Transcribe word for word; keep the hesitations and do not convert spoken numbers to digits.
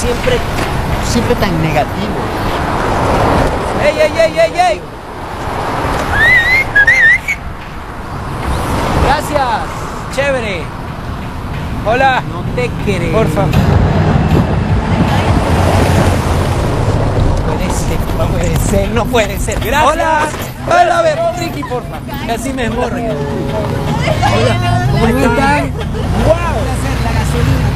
siempre, siempre tan negativo. ¡Ey, ey, ey, ey, ey! Gracias, chévere. Hola. No te creo. Porfa. No puede ser, no puede ser. Gracias. Hola. Hola, a ver, Ricky, porfa. Casi me esmorro. Hola, ¿cómo están? ¡Wow! La gasolina.